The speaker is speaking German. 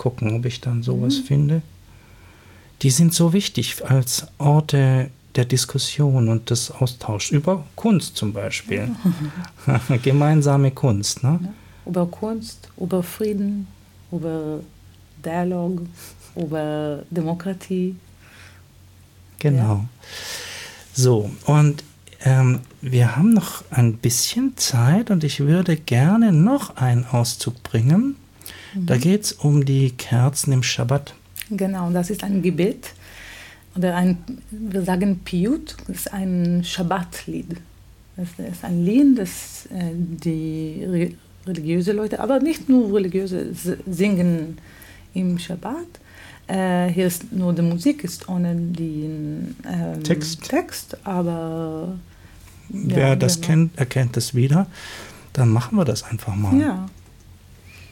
gucken, ob ich dann sowas finde. Die sind so wichtig als Orte der Diskussion und des Austauschs über Kunst zum Beispiel. Gemeinsame Kunst, ne? Ja. Über Kunst, über Frieden, über Dialog, über Demokratie. Genau. Ja. So, und wir haben noch ein bisschen Zeit und ich würde gerne noch einen Auszug bringen. Da geht es um die Kerzen im Schabbat. Genau, das ist ein Gebet oder wir sagen Piyut, das ist ein Schabbatlied. Das ist ein Lied, das die religiöse Leute, aber nicht nur religiöse, singen im Schabbat. Hier ist nur die Musik, ist ohne den Text, aber wer das kennt, erkennt es wieder. Dann machen wir das einfach mal. Ja.